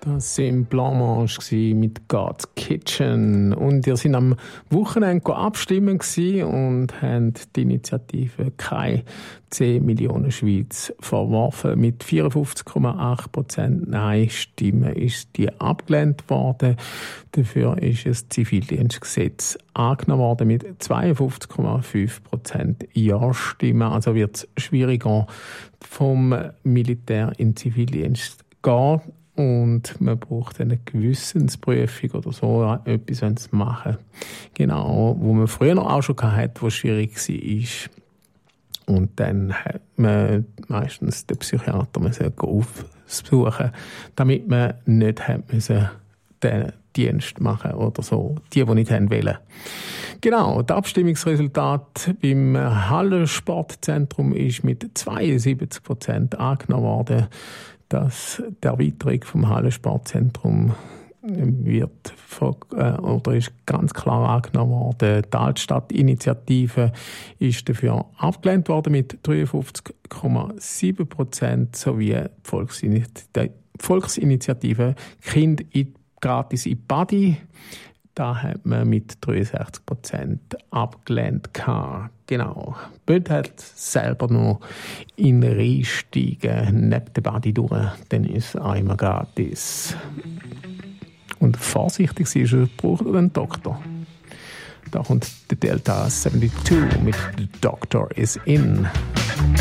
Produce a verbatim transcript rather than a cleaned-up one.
Das war im Blanc-Mange mit God's Kitchen. Und ihr seid am Wochenende abstimmen und haben die Initiative «Keine zehn Millionen Schweiz» verworfen. Mit vierundfünfzig Komma acht Prozent Nein-Stimmen ist die abgelehnt worden. Dafür ist das Zivildienstgesetz angenommen worden mit zweiundfünfzig Komma fünf Prozent Ja-Stimmen. Also wird es schwieriger, vom Militär in den Zivildienst zu gehen. Und man braucht eine Gewissensprüfung oder so, etwas zu machen. Genau, wo man früher noch auch schon hatte, wo es schwierig war. Und dann hat man meistens den Psychiater aufsuchen, damit man nicht hat müssen den Dienst machen oder so, die, die nicht wollen. Genau, das Abstimmungsresultat beim Hallensportzentrum ist mit zweiundsiebzig Prozent angenommen worden. Dass die Erweiterung vom Hallensportzentrum wird äh, oder ist ganz klar angenommen worden. Die Altstadt-Initiative ist dafür abgelehnt worden mit dreiundfünfzig Komma sieben Prozent sowie die Volksinitiative, Volksinitiative Kind gratis in Badi. Da hat man mit dreiundsechzig Prozent abgelehnt. Genau. Böd hat selber noch in den Rhein steigen, neben dem Badi durch, dann ist es einmal gratis. Und vorsichtig sein, ist, braucht er einen Doktor. Da kommt der Delta zweiundsiebzig mit «The Doctor is in».